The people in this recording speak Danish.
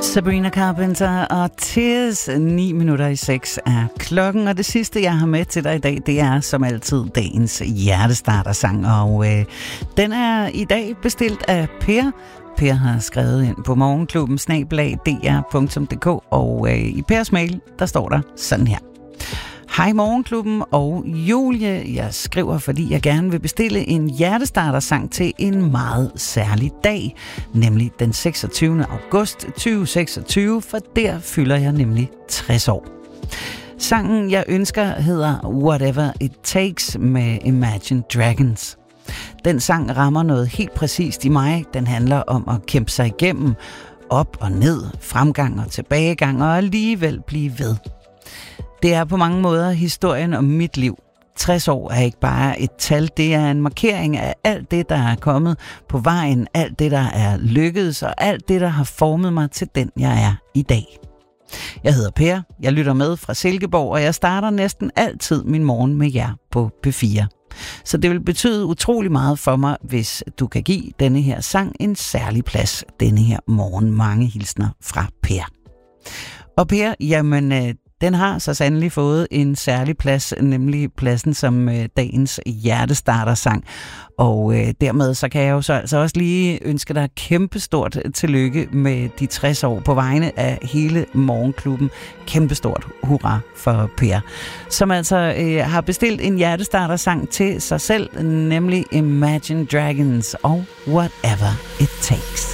Sabrina Carpenter og Tears. 6:09 er klokken, og det sidste, jeg har med til dig i dag, det er som altid dagens hjertestartersang, og den er i dag bestilt af Per. Per har skrevet ind på morgenklubben @dr.dk, og i Pers mail, der står der sådan her. Hej Morgenklubben og Julie, jeg skriver, fordi jeg gerne vil bestille en hjertestartersang til en meget særlig dag, nemlig den 26. august 2026, for der fylder jeg nemlig 60 år. Sangen, jeg ønsker, hedder Whatever It Takes med Imagine Dragons. Den sang rammer noget helt præcist i mig. Den handler om at kæmpe sig igennem, op og ned, fremgang og tilbagegang, og alligevel blive ved. Det er på mange måder historien om mit liv. 60 år er ikke bare et tal, det er en markering af alt det, der er kommet på vejen, alt det, der er lykkedes, og alt det, der har formet mig til den, jeg er i dag. Jeg hedder Per, jeg lytter med fra Silkeborg, og jeg starter næsten altid min morgen med jer på P4. Så det vil betyde utrolig meget for mig, hvis du kan give denne her sang en særlig plads denne her morgen. Mange hilsner fra Per. Og Per, jamen den har så sandelig fået en særlig plads, nemlig pladsen som dagens hjertestartersang. Og dermed så kan jeg jo så altså også lige ønske dig kæmpestort tillykke med de 60 år på vegne af hele Morgenklubben. Kæmpestort hurra for Per, som altså har bestilt en hjertestartersang til sig selv, nemlig Imagine Dragons og Whatever It Takes.